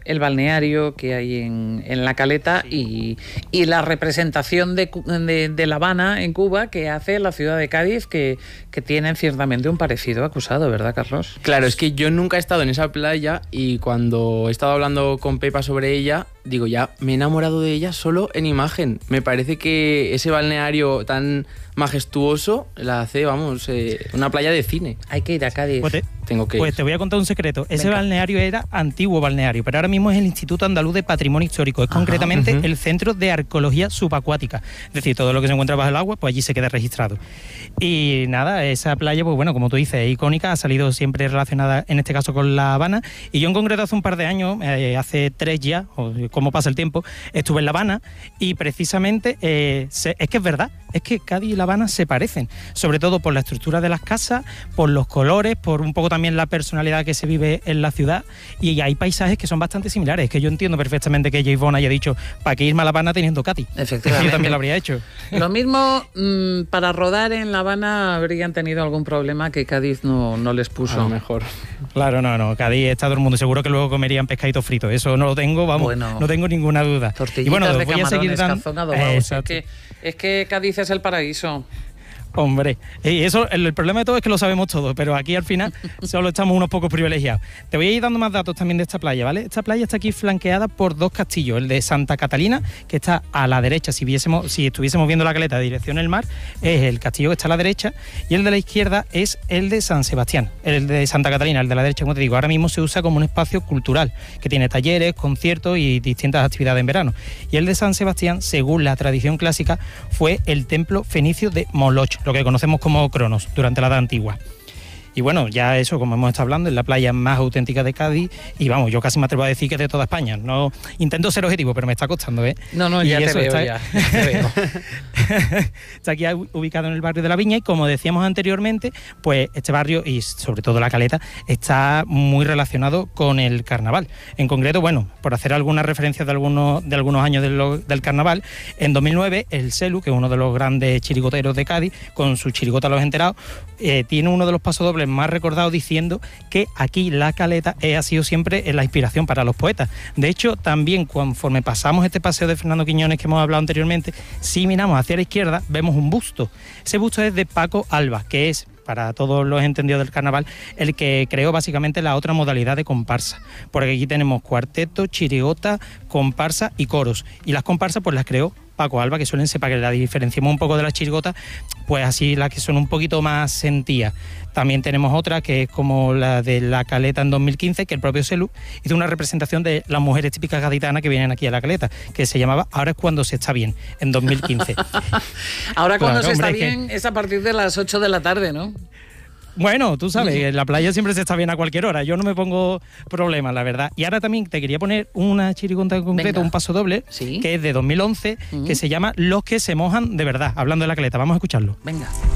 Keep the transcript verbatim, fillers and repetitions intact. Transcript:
el balneario que hay en, en La Caleta y, y la representación de, de, de La Habana en Cuba que hace la ciudad de Cádiz, que, que tienen ciertamente un parecido acusado, ¿verdad, Carlos? Claro, es que yo nunca he estado en esa playa y cuando he estado hablando con Pepa sobre ella, digo, ya me he enamorado de ella solo en imagen. Me parece que ese balneario tan majestuoso la hace, vamos, eh, una playa de cine. Hay que ir a Cádiz. Pues te, Tengo que pues ir. te voy a contar un secreto. Ese Venga. balneario era antiguo balneario, pero ahora mismo es el Instituto Andaluz de Patrimonio Histórico. Es Ajá, concretamente uh-huh. el Centro de Arqueología Subacuática. Es decir, todo lo que se encuentra bajo el agua, pues allí se queda registrado. Y nada, esa playa, pues bueno, como tú dices, es icónica, ha salido siempre relacionada, en este caso, con La Habana. Y yo en concreto hace un par de años, eh, hace tres ya, o como pasa el tiempo, estuve en La Habana y precisamente eh, se, es que es verdad, es que Cádiz y La Habana se parecen, sobre todo por la estructura de las casas, por los colores, por un poco también la personalidad que se vive en la ciudad, y hay paisajes que son bastante similares. Es que yo entiendo perfectamente que James Bond haya dicho, ¿para qué irme a La Habana teniendo Cádiz? Efectivamente. Yo también lo habría hecho. Lo mismo, mmm, para rodar en La Habana habrían tenido algún problema que Cádiz no, no les puso. A lo mejor. Claro, no, no, Cádiz está todo el mundo, seguro que luego comerían pescadito frito, eso no lo tengo, vamos, Bueno, no tengo ninguna duda. Tortillitas Y bueno, de os voy a seguir camarones, dando... cazón adobado. Eh, Es exacto. que, es que Cádiz es el paraíso. Hombre, y eso, el, el problema de todo es que lo sabemos todos, pero aquí al final solo estamos unos pocos privilegiados. Te voy a ir dando más datos también de esta playa, ¿vale? Esta playa está aquí flanqueada por dos castillos, el de Santa Catalina, que está a la derecha, si viésemos, si estuviésemos viendo La Caleta de dirección al mar, es el castillo que está a la derecha, y el de la izquierda es el de San Sebastián, el de Santa Catalina, el de la derecha, como te digo, ahora mismo se usa como un espacio cultural, que tiene talleres, conciertos y distintas actividades en verano. Y el de San Sebastián, según la tradición clásica, fue el templo fenicio de Moloch, lo que conocemos como Cronos, durante la Edad Antigua. Y bueno, ya eso, como hemos estado hablando, es la playa más auténtica de Cádiz y vamos, yo casi me atrevo a decir que de toda España. No intento ser objetivo, pero me está costando, ¿eh? No, no, y ya te eso veo, está... ya, ya te veo. Está aquí ubicado en el barrio de La Viña y como decíamos anteriormente, pues este barrio y sobre todo La Caleta está muy relacionado con el carnaval. En concreto, bueno, por hacer algunas referencias de algunos, de algunos años de lo, del carnaval, en dos mil nueve el Celu, que es uno de los grandes chirigoteros de Cádiz, con su chirigota Los Enterados, eh, tiene uno de los pasodobles más recordados diciendo que aquí La Caleta ha sido siempre la inspiración para los poetas. De hecho, también conforme pasamos este paseo de Fernando Quiñones que hemos hablado anteriormente, si miramos hacia la izquierda vemos un busto. Ese busto es de Paco Alba, que es, para todos los entendidos del carnaval, el que creó básicamente la otra modalidad de comparsa. Porque aquí tenemos cuarteto, chirigota, comparsa y coros. Y las comparsas pues las creó Paco Alba, que suelen ser, para que la diferenciemos un poco de las chirigotas, pues así las que son un poquito más sentidas. También tenemos otra que es como la de La Caleta en dos mil quince, que el propio Celu hizo una representación de las mujeres típicas gaditanas que vienen aquí a La Caleta, que se llamaba Ahora es cuando se está bien, en dos mil quince. Ahora cuando Claro, se está hombre, bien que... es a partir de las ocho de la tarde, ¿no? Bueno, tú sabes, en la playa siempre se está bien a cualquier hora, yo no me pongo problemas, la verdad. Y ahora también te quería poner una chirigota en concreto, Venga. un paso doble, ¿Sí? que es de dos mil once, Uh-huh. que se llama Los que se mojan de verdad, hablando de La Caleta. Vamos a escucharlo. Venga.